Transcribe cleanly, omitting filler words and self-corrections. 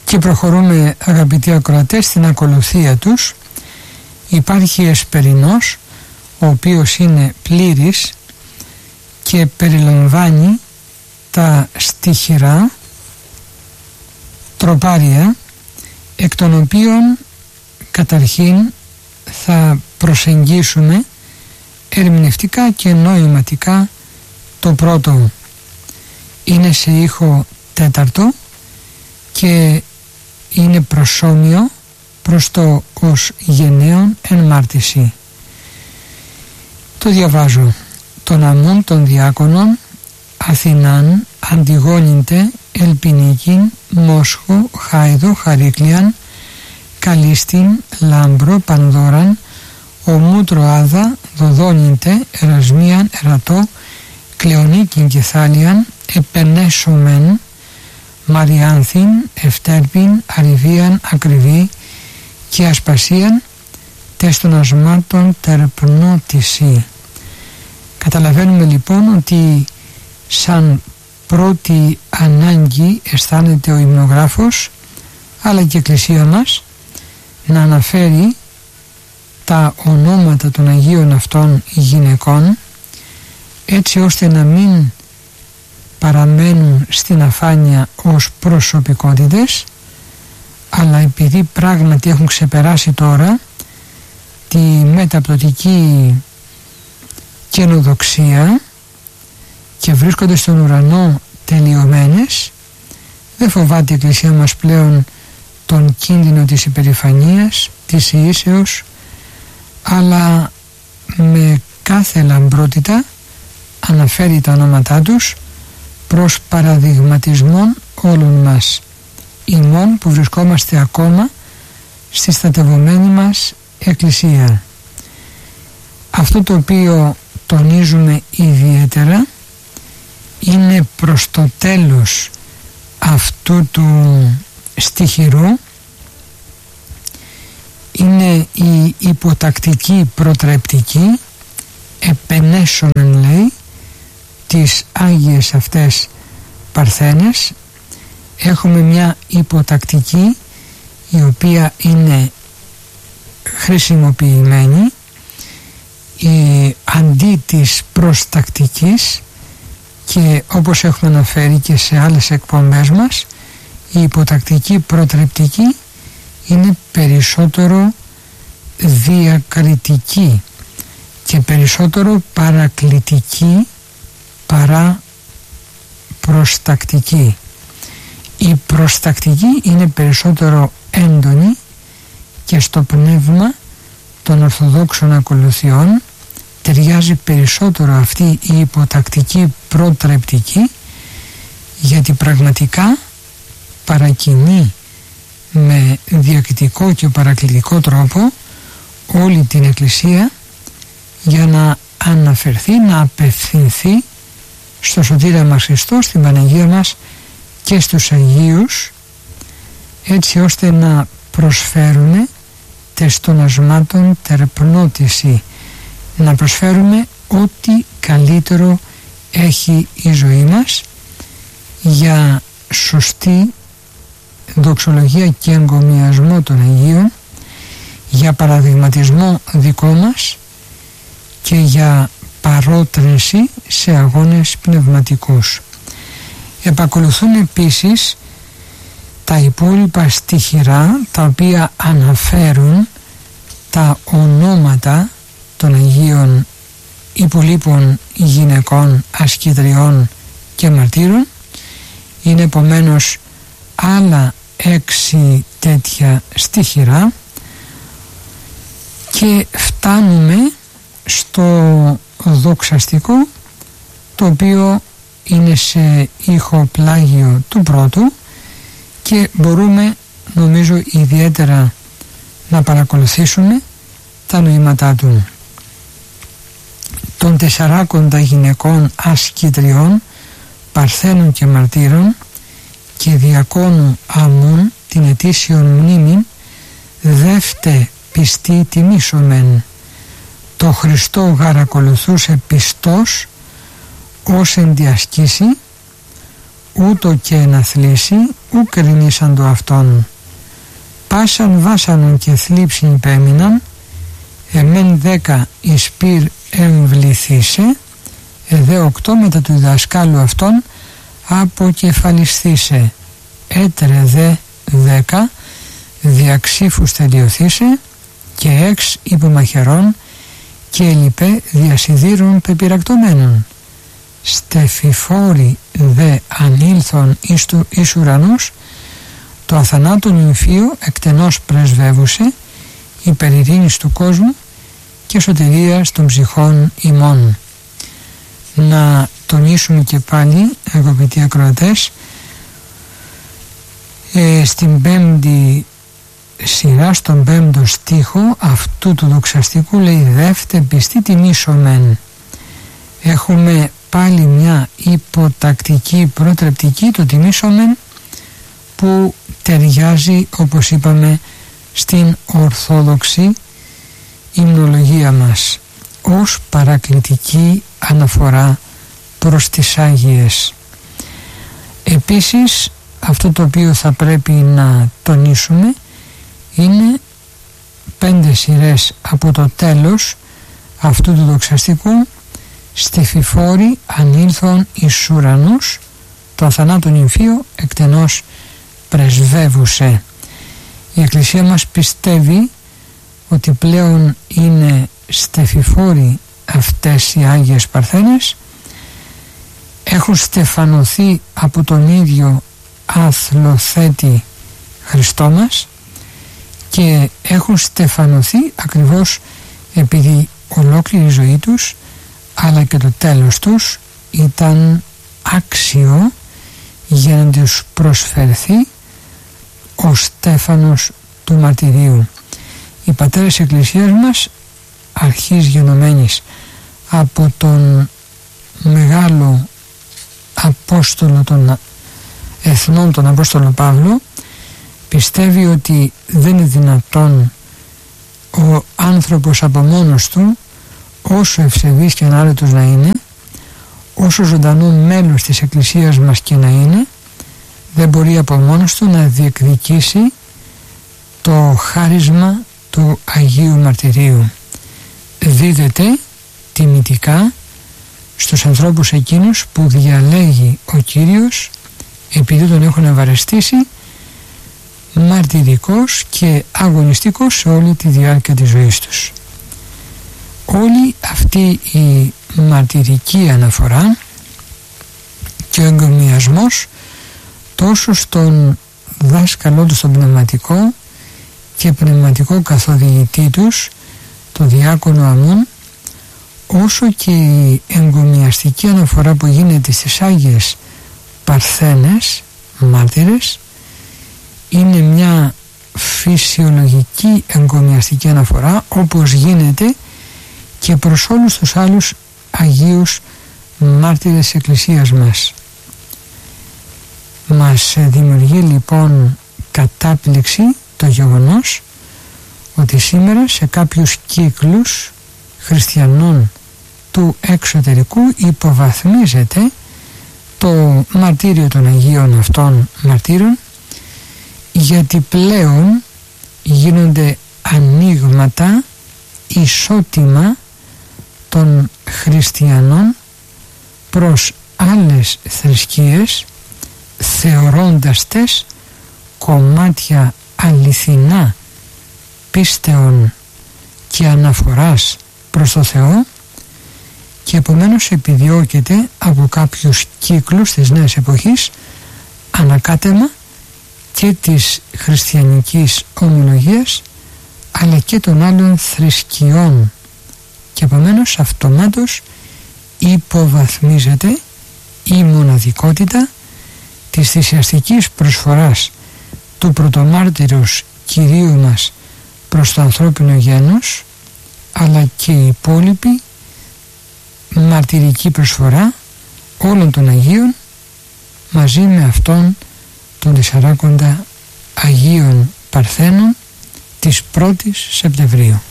Και προχωρούμε, αγαπητοί ακροατές, στην ακολουθία τους. Υπάρχει Εσπερινός, ο οποίος είναι πλήρης και περιλαμβάνει τα στιχηρά τροπάρια, εκ των οποίων καταρχήν θα προσεγγίσουμε ερμηνευτικά και νοηματικά το πρώτο. Είναι σε ήχο τέταρτο και είναι προσόμοιο προς το ως γενναίον εν μάρτυση. Το διαβάζω. Τον αμούν των διάκονων Αθηνάν Αντιγόνιντε Ελπινίκην Μόσχο Χάιδο Χαρίκλιαν Καλίστην Λάμπρο Πανδώραν Ομούτρο Άδα Δοδόνιντε Ερασμίαν Ερατό Κλεονίκην και Θάλιαν Επενέσομεν Μαριάνθην Ευτέρπην Αριβίαν Ακριβή και Ασπασίαν τεστων ασμάτων τερπνότηση. Καταλαβαίνουμε λοιπόν ότι σαν πρώτη ανάγκη αισθάνεται ο υμνογράφος αλλά και η Εκκλησία μας να αναφέρει τα ονόματα των Αγίων αυτών γυναικών, έτσι ώστε να μην παραμένουν στην αφάνεια ως προσωπικότητες, αλλά επειδή πράγματι έχουν ξεπεράσει τώρα τη μεταπτωτική καινοδοξία και βρίσκονται στον ουρανό τελειωμένες, δεν φοβάται η Εκκλησία μας πλέον τον κίνδυνο της υπερηφανίας, της ιήσεως, αλλά με κάθε λαμπρότητα αναφέρει τα ονόματά τους προς παραδειγματισμόν όλων μας, ημών που βρισκόμαστε ακόμα στη στατευωμένη μας Εκκλησία. Αυτό το οποίο τονίζουμε ιδιαίτερα είναι προς το τέλος αυτού του στιχηρού, είναι η υποτακτική προτρεπτική επενέσομεν, λέει, τις Άγιες αυτές παρθένες. Έχουμε μια υποτακτική η οποία είναι χρησιμοποιημένη αντί της προστακτικής, και όπως έχουμε αναφέρει και σε άλλες εκπομπές μας, η υποτακτική προτρεπτική είναι περισσότερο διακριτική και περισσότερο παρακλητική παρά προστακτική. Η προστακτική είναι περισσότερο έντονη και στο πνεύμα των Ορθοδόξων ακολουθιών ταιριάζει περισσότερο αυτή η υποτακτική προτρεπτική, γιατί πραγματικά παρακινεί με διακριτικό και παρακλητικό τρόπο όλη την Εκκλησία για να αναφερθεί, να απευθυνθεί στο Σωτήρα μας Χριστό, στην Παναγία μας και στους Αγίους, έτσι ώστε να προσφέρουμε τες των ασμάτων τερπνότηση, να προσφέρουμε ό,τι καλύτερο έχει η ζωή μας για σωστή δοξολογία και εγκομιασμό των Αγίων, για παραδειγματισμό δικό μας και για παρότρινση σε αγώνες πνευματικούς. Επακολουθούν επίσης τα υπόλοιπα στιχηρά, τα οποία αναφέρουν τα ονόματα των Αγίων υπολείπων γυναικών, ασκητριών και μαρτύρων. Είναι επομένως άλλα 6 τέτοια στιχηρά και φτάνουμε στο δοξαστικό, το οποίο είναι σε ήχο πλάγιο του πρώτου και μπορούμε, νομίζω, ιδιαίτερα να παρακολουθήσουμε τα νοήματά του. Των 40 γυναικών ασκητριών, παρθένων και μαρτύρων και διακόνου αμούν την ετήσιον μνήμην, δεύτε πιστή τιμήσομεν. Το Χριστό γαρακολουθούσε πιστός ως ενδιασκήσει, ούτω και να θλίσει, ου κρινήσαν το αυτόν. Πάσαν βάσανον και θλίψιν υπέμειναν, εμέν 10 εις πυρ εμβληθήσε, εδέ 8 μετά του διδασκάλου αυτόν αποκεφαλισθήσε. Έτρε δε 10 διαξήφους τελειωθήσε, και έξ υπομαχαιρών και λοιπέ διασυδήρων πεπειρακτωμένων. Στεφιφόροι δε ανήλθον εις ουρανούς, το αθανάτων νυμφίο εκτενώς πρεσβεύουσε, υπερ ειρήνης του κόσμου και σωτηρίας των ψυχών ημών. Να τονίσουμε και πάλι, αγαπητοί ακροατές, στην 5η σειρά, στον 5ο στίχο αυτού του δοξαστικού λέει «Δεύτε πιστή τιμήσομεν». Έχουμε πάλι μια υποτακτική προτρεπτική, το τιμήσομεν, που ταιριάζει, όπως είπαμε, στην ορθόδοξη υμνολογία μας ως παρακλητική αναφορά προς τις Άγιες. Επίσης, αυτό το οποίο θα πρέπει να τονίσουμε είναι 5 σειρές από το τέλος αυτού του δοξαστικού. Στεφιφόροι ανήλθον εις ουρανούς, το αθανάτων νυμφίο εκτενώς πρεσβεύουσε. Η Εκκλησία μας πιστεύει ότι πλέον είναι στεφιφόροι αυτές οι Άγιες Παρθένες, έχουν στεφανωθεί από τον ίδιο αθλοθέτη Χριστό μας και έχουν στεφανωθεί ακριβώς επειδή ολόκληρη η ζωή τους αλλά και το τέλος τους ήταν άξιο για να τους προσφερθεί ο στέφανος του μαρτυρίου. Οι πατέρες της Εκκλησίας μας, αρχής γενομένης από τον μεγάλο Απόστολο των Εθνών, τον Απόστολο Παύλο, πιστεύει ότι δεν είναι δυνατόν ο άνθρωπος από μόνος του, όσο ευσεβής και ανάρετος να είναι, όσο ζωντανό μέλος της Εκκλησίας μας και να είναι, δεν μπορεί από μόνος του να διεκδικήσει το χάρισμα του Αγίου Μαρτυρίου. Δίδεται τιμητικά στους ανθρώπους εκείνους που διαλέγει ο Κύριος, επειδή τον έχουν ευαρεστήσει, μαρτυρικός και αγωνιστικός σε όλη τη διάρκεια της ζωής τους. Όλη αυτή η μαρτυρική αναφορά και ο εγκομιασμός τόσο στον δάσκαλό του, στον πνευματικό και πνευματικό καθοδηγητή τους, το διάκονο Αμών, όσο και η εγκομιαστική αναφορά που γίνεται στις Άγιες Παρθένες μάρτυρες, είναι μια φυσιολογική εγκομιαστική αναφορά, όπως γίνεται και προς όλους τους άλλους Αγίους μάρτυρες της Εκκλησίας μας. Μας δημιουργεί λοιπόν κατάπληξη το γεγονός ότι σήμερα σε κάποιους κύκλους χριστιανών του εξωτερικού υποβαθμίζεται το μαρτύριο των Αγίων αυτών μαρτύρων, γιατί πλέον γίνονται ανοίγματα ισότιμα των χριστιανών προς άλλες θρησκείες, θεωρώντας τες κομμάτια αληθινά πίστεων και αναφοράς προς το Θεό, και επομένως επιδιώκεται από κάποιους κύκλους της νέας εποχής ανακάτεμα και της χριστιανικής ομολογίας αλλά και των άλλων θρησκειών, και επομένως αυτομάτως υποβαθμίζεται η μοναδικότητα της θυσιαστικής προσφοράς του πρωτομάρτυρος Κυρίου μας προς το ανθρώπινο γένος, αλλά και η υπόλοιπη μαρτυρική προσφορά όλων των Αγίων μαζί με αυτόν των 40 Αγίων Παρθένων της 1ης Σεπτεμβρίου.